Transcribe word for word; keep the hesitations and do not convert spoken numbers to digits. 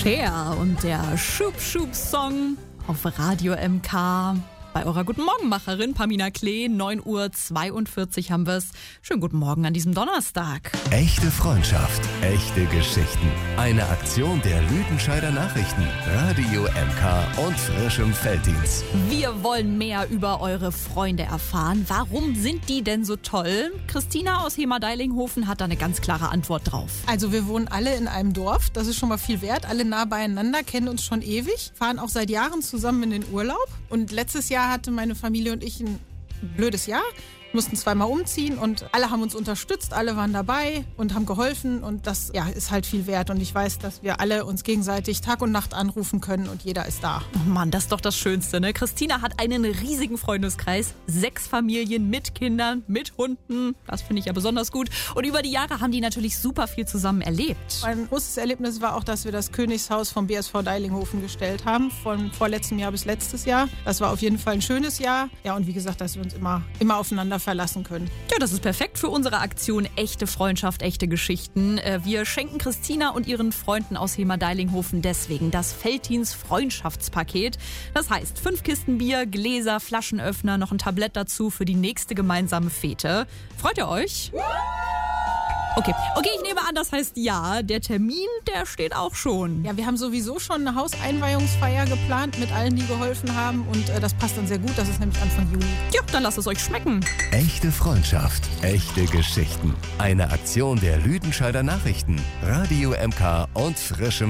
Cher und der Schub-Schub-Song auf Radio M K. Bei eurer Guten Morgenmacherin Pamina Klee, neun Uhr zweiundvierzig haben wir es. Schönen guten Morgen an diesem Donnerstag. Echte Freundschaft, echte Geschichten. Eine Aktion der Lüdenscheider Nachrichten, Radio M K und frischem Felddienst. Wir wollen mehr über eure Freunde erfahren. Warum sind die denn so toll? Christina aus Hema-Deilinghofen hat da eine ganz klare Antwort drauf. Also wir wohnen alle in einem Dorf, das ist schon mal viel wert. Alle nah beieinander, kennen uns schon ewig, fahren auch seit Jahren zusammen in den Urlaub. Und letztes Jahr hatte meine Familie und ich ein blödes Jahr, mussten zweimal umziehen und alle haben uns unterstützt, alle waren dabei und haben geholfen und das ja, ist halt viel wert und ich weiß, dass wir alle uns gegenseitig Tag und Nacht anrufen können und jeder ist da. Oh Mann, das ist doch das Schönste, ne? Christina hat einen riesigen Freundeskreis, sechs Familien mit Kindern, mit Hunden, das finde ich ja besonders gut und über die Jahre haben die natürlich super viel zusammen erlebt. Ein großes Erlebnis war auch, dass wir das Königshaus vom B S V Deilinghofen gestellt haben, von vorletztem Jahr bis letztes Jahr. Das war auf jeden Fall ein schönes Jahr. Ja, und wie gesagt, dass wir uns immer, immer aufeinander verlassen können. Ja, das ist perfekt für unsere Aktion Echte Freundschaft, echte Geschichten. Wir schenken Christina und ihren Freunden aus Hema-Deilinghofen deswegen das Felddienst Freundschaftspaket. Das heißt, fünf Kisten Bier, Gläser, Flaschenöffner, noch ein Tablett dazu für die nächste gemeinsame Fete. Freut ihr euch? Okay, okay, ich nehme an, das heißt ja, der Termin, der steht auch schon. Ja, wir haben sowieso schon eine Hauseinweihungsfeier geplant mit allen, die geholfen haben und äh, das passt dann sehr gut, das ist nämlich Anfang Juli. Ja, dann lasst es euch schmecken. Echte Freundschaft, echte Geschichten. Eine Aktion der Lüdenscheider Nachrichten, Radio M K und frischem